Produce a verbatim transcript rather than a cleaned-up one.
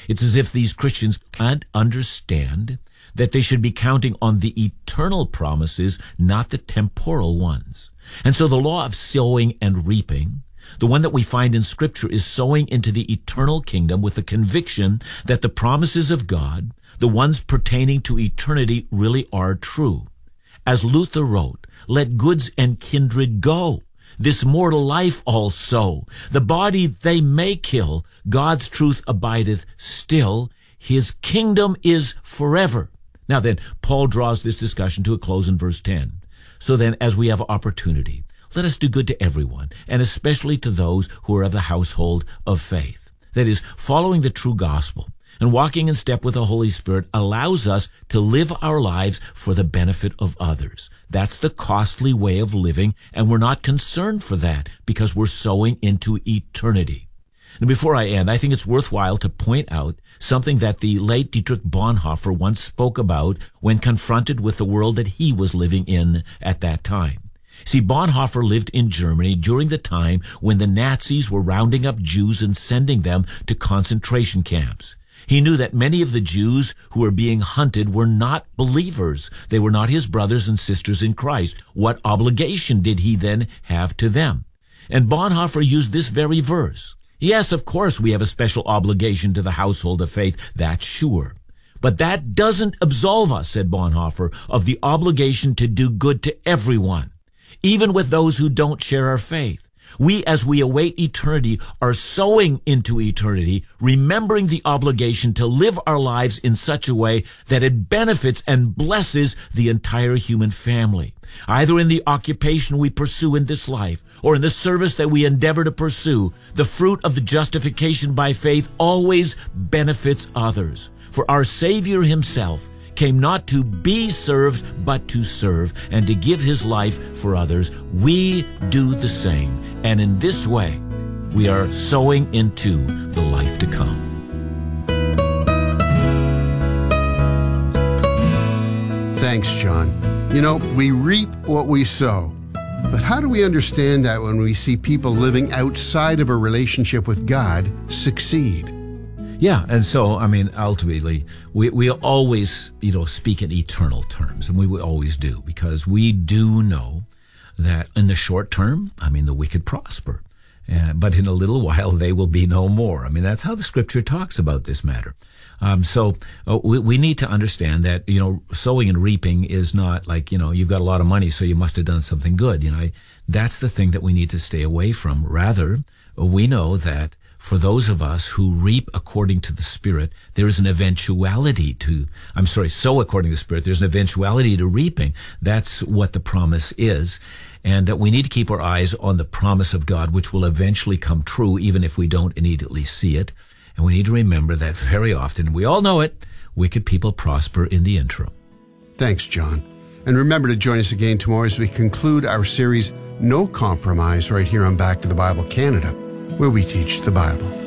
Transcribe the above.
It's as if these Christians can't understand that they should be counting on the eternal promises, not the temporal ones. And so the law of sowing and reaping, the one that we find in Scripture, is sowing into the eternal kingdom with the conviction that the promises of God, the ones pertaining to eternity, really are true. As Luther wrote, "Let goods and kindred go. This mortal life also. The body they may kill. God's truth abideth still. His kingdom is forever." Now then, Paul draws this discussion to a close in verse ten. So then, as we have opportunity, let us do good to everyone, and especially to those who are of the household of faith. That is, following the true gospel and walking in step with the Holy Spirit allows us to live our lives for the benefit of others. That's the costly way of living, and we're not concerned for that because we're sowing into eternity. And before I end, I think it's worthwhile to point out something that the late Dietrich Bonhoeffer once spoke about when confronted with the world that he was living in at that time. See, Bonhoeffer lived in Germany during the time when the Nazis were rounding up Jews and sending them to concentration camps. He knew that many of the Jews who were being hunted were not believers. They were not his brothers and sisters in Christ. What obligation did he then have to them? And Bonhoeffer used this very verse. Yes, of course, we have a special obligation to the household of faith, that's sure. But that doesn't absolve us, said Bonhoeffer, of the obligation to do good to everyone, even with those who don't share our faith. We, as we await eternity, are sowing into eternity, remembering the obligation to live our lives in such a way that it benefits and blesses the entire human family. Either in the occupation we pursue in this life or in the service that we endeavor to pursue, the fruit of the justification by faith always benefits others. For our Savior himself came not to be served, but to serve, and to give his life for others. We do the same. And in this way, we are sowing into the life to come. Thanks, John. You know, we reap what we sow. But how do we understand that when we see people living outside of a relationship with God succeed? Yeah, and so, I mean, ultimately, we, we always, you know, speak in eternal terms, and we will always do, because we do know that in the short term, I mean, the wicked prosper, uh, but in a little while they will be no more. I mean, that's how the Scripture talks about this matter. Um, so uh, we, we need to understand that, you know, sowing and reaping is not like, you know, you've got a lot of money, so you must have done something good. You know, that's the thing that we need to stay away from. Rather, we know that for those of us who reap according to the Spirit, there is an eventuality to, I'm sorry, sow according to the Spirit, there's an eventuality to reaping. That's what the promise is. And uh, we need to keep our eyes on the promise of God, which will eventually come true, even if we don't immediately see it. And we need to remember that very often, we all know it, wicked people prosper in the interim. Thanks, John. And remember to join us again tomorrow as we conclude our series, No Compromise, right here on Back to the Bible Canada, where we teach the Bible.